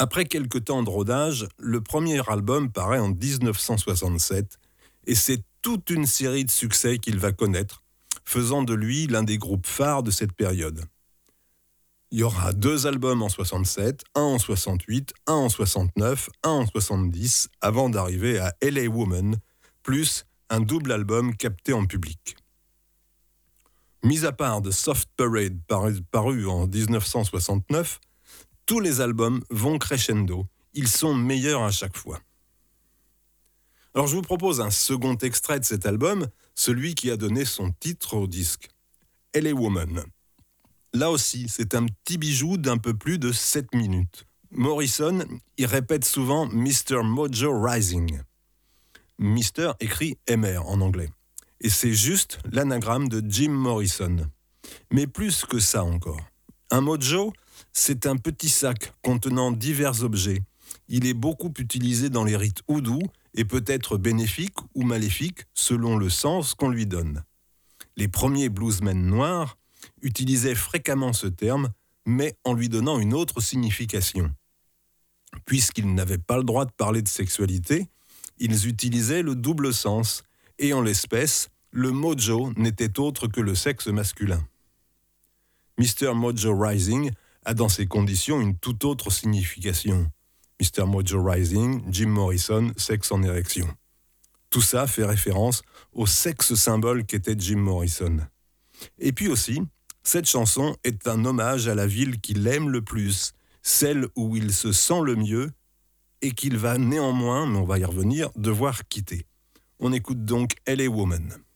Après quelques temps de rodage, le premier album paraît en 1967 et c'est toute une série de succès qu'il va connaître, faisant de lui l'un des groupes phares de cette période. Il y aura 2 albums en 67, un en 68, un en 69, un en 70, avant d'arriver à LA Woman, plus un double album capté en public. Mis à part The Soft Parade paru en 1969, tous les albums vont crescendo. Ils sont meilleurs à chaque fois. Alors je vous propose un second extrait de cet album, celui qui a donné son titre au disque, LA Woman. Là aussi, c'est un petit bijou d'un peu plus de 7 minutes. Morrison y répète souvent Mr. Mojo Rising. Mr. écrit MR en anglais. Et c'est juste l'anagramme de Jim Morrison. Mais plus que ça encore. Un mojo, c'est un petit sac contenant divers objets. Il est beaucoup utilisé dans les rites oudous et peut être bénéfique ou maléfique selon le sens qu'on lui donne. Les premiers bluesmen noirs utilisaient fréquemment ce terme, mais en lui donnant une autre signification. Puisqu'ils n'avaient pas le droit de parler de sexualité, ils utilisaient le double sens, et en l'espèce, le mojo n'était autre que le sexe masculin. Mr. Mojo Rising a dans ces conditions une toute autre signification. Mr. Mojo Rising, Jim Morrison, sexe en érection. Tout ça fait référence au sexe symbole qu'était Jim Morrison. Et puis aussi, cette chanson est un hommage à la ville qu'il aime le plus, celle où il se sent le mieux et qu'il va néanmoins, mais on va y revenir, devoir quitter. On écoute donc LA Woman.